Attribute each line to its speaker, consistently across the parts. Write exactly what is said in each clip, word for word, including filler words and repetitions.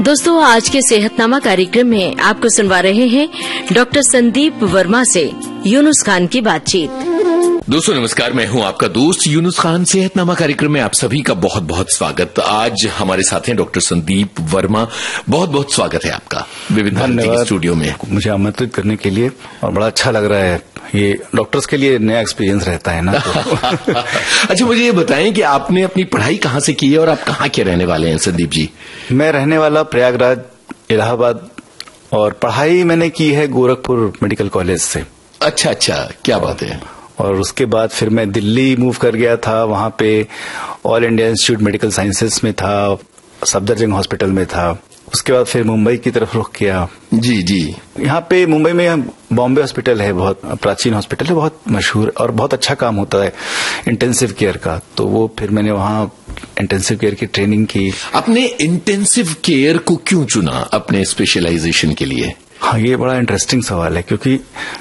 Speaker 1: दोस्तों, आज के सेहतनामा कार्यक्रम में आपको सुनवा रहे हैं डॉक्टर संदीप वर्मा से यूनुस खान की बातचीत।
Speaker 2: दोस्तों नमस्कार, मैं हूं आपका दोस्त यूनुस खान। सेहतनामा कार्यक्रम में आप सभी का बहुत बहुत स्वागत। आज हमारे साथ हैं डॉक्टर संदीप वर्मा। बहुत बहुत स्वागत है आपका विविध भारती के स्टूडियो में,
Speaker 3: मुझे आमंत्रित करने के लिए। और बड़ा अच्छा लग रहा है, ये डॉक्टर्स के लिए नया एक्सपीरियंस रहता है ना। तो।
Speaker 2: अच्छा, मुझे ये बताएं कि आपने अपनी पढ़ाई कहाँ से की है और आप कहाँ के रहने वाले हैं संदीप जी?
Speaker 3: मैं रहने वाला प्रयागराज, इलाहाबाद, और पढ़ाई मैंने की है गोरखपुर मेडिकल कॉलेज से।
Speaker 2: अच्छा अच्छा, क्या बात है।
Speaker 3: और उसके बाद फिर मैं दिल्ली मूव कर गया था, वहां पे all India institute medical sciences में था, सफदरजंग हॉस्पिटल में था। उसके बाद फिर मुंबई की तरफ रुख किया।
Speaker 2: जी जी।
Speaker 3: यहाँ पे मुंबई में बॉम्बे हॉस्पिटल है, बहुत प्राचीन हॉस्पिटल है, बहुत मशहूर और बहुत अच्छा काम होता है इंटेंसिव केयर का। तो वो फिर मैंने वहाँ इंटेंसिव केयर की ट्रेनिंग की।
Speaker 2: आपने इंटेंसिव केयर को क्यों चुना अपने स्पेशलाइजेशन के लिए?
Speaker 3: हाँ, ये बड़ा इंटरेस्टिंग सवाल है, क्योंकि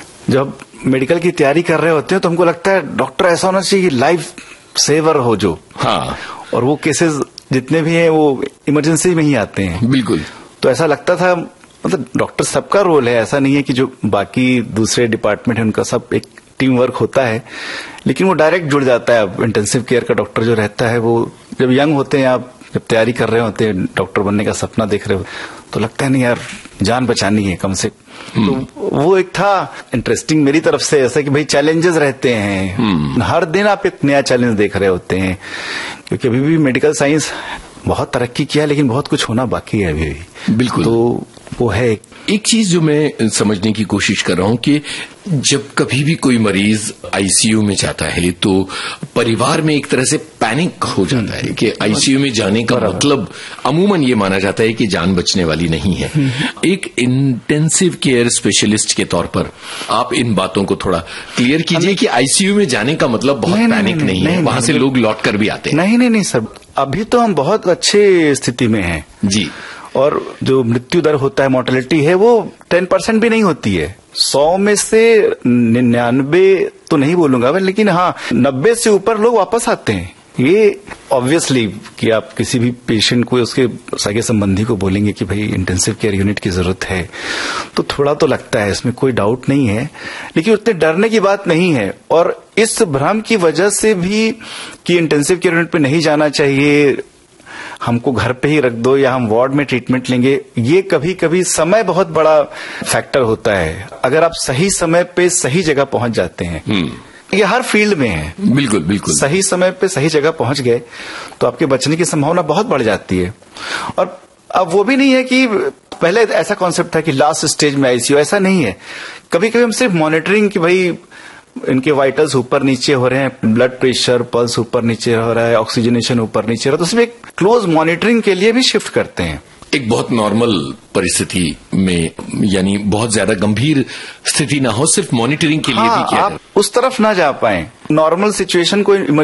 Speaker 3: जब मेडिकल की तैयारी कर रहे होते हैं तो हमको लगता है डॉक्टर ऐसा होना चाहिए कि लाइफ सेवर हो जो।
Speaker 2: हाँ।
Speaker 3: और वो केसेस जितने भी हैं वो इमरजेंसी में ही आते हैं।
Speaker 2: बिल्कुल।
Speaker 3: तो ऐसा लगता था, मतलब डॉक्टर सबका रोल है, ऐसा नहीं है कि जो बाकी दूसरे डिपार्टमेंट है उनका सब एक टीम वर्क होता है, लेकिन वो डायरेक्ट जुड़ जाता है। अब इंटेंसिव केयर का डॉक्टर जो रहता है, वो जब यंग होते हैं, आप जब तैयारी कर रहे होते हैं, डॉक्टर बनने का सपना देख रहे हो, तो लगता है नहीं यार, जान बचानी है कम से। तो वो एक था इंटरेस्टिंग मेरी तरफ से, ऐसा कि भाई चैलेंजेस रहते हैं, हर दिन आप एक नया चैलेंज देख रहे होते हैं, क्योंकि अभी भी मेडिकल साइंस बहुत तरक्की किया, लेकिन बहुत कुछ होना बाकी है अभी भी।
Speaker 2: बिल्कुल।
Speaker 3: तो वो है
Speaker 2: एक चीज जो मैं समझने की कोशिश कर रहा हूं कि जब कभी भी कोई मरीज आईसीयू में जाता है तो परिवार में एक तरह से पैनिक हो जाता है कि आईसीयू में जाने का मतलब अमूमन ये माना जाता है कि जान बचने वाली नहीं है। एक इंटेंसिव केयर स्पेशलिस्ट के तौर पर आप इन बातों को थोड़ा क्लियर कीजिए कि आईसीयू में जाने का मतलब बहुत
Speaker 3: नहीं,
Speaker 2: पैनिक नहीं, नहीं, नहीं है, वहां से लोग लौट कर भी आते हैं।
Speaker 3: नहीं नहीं नहीं सर, अभी तो हम बहुत अच्छे स्थिति में हैं
Speaker 2: जी।
Speaker 3: और जो मृत्यु दर होता है, मोर्टेलिटी है, वो टेन परसेंट भी नहीं होती है। सौ में से निन्यानवे तो नहीं बोलूंगा मैं, लेकिन हाँ नब्बे से ऊपर लोग वापस आते हैं। ये ऑब्वियसली कि आप किसी भी पेशेंट को, उसके सगे संबंधी को बोलेंगे कि भाई इंटेंसिव केयर यूनिट की जरूरत है, तो थोड़ा तो लगता है, इसमें कोई डाउट नहीं है, लेकिन उतने डरने की बात नहीं है। और इस भ्रम की वजह से भी कि इंटेंसिव केयर यूनिट पे नहीं जाना चाहिए, हमको घर पे ही रख दो या हम वार्ड में ट्रीटमेंट लेंगे, ये कभी कभी समय बहुत बड़ा फैक्टर होता है। अगर आप सही समय पे सही जगह पहुंच जाते हैं, ये हर फील्ड में है।
Speaker 2: बिल्कुल बिल्कुल।
Speaker 3: सही समय पे सही जगह पहुंच गए तो आपके बचने की संभावना बहुत बढ़ जाती है। और अब वो भी नहीं है कि पहले ऐसा कॉन्सेप्ट था कि लास्ट स्टेज में आईसीयू, ऐसा नहीं है। कभी कभी हम सिर्फ मॉनिटरिंग कि भाई इनके वाइटल्स ऊपर नीचे हो रहे हैं, ब्लड प्रेशर, पल्स ऊपर नीचे हो रहा है, ऑक्सीजनेशन ऊपर नीचे हो रहा है, तो उसमें एक क्लोज मॉनिटरिंग के लिए भी शिफ्ट करते हैं।
Speaker 2: एक बहुत नॉर्मल परिस्थिति में, यानी बहुत ज्यादा गंभीर स्थिति ना हो, सिर्फ मॉनिटरिंग के लिए
Speaker 3: हाँ,
Speaker 2: भी किया
Speaker 3: आप उस तरफ ना जा पाए। नॉर्मल सिचुएशन को